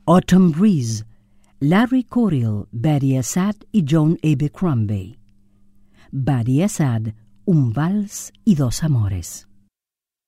Autumn Breeze, Larry Coryell, Betty Assad y John Abercrombie. Betty Assad, Un vals y dos amores.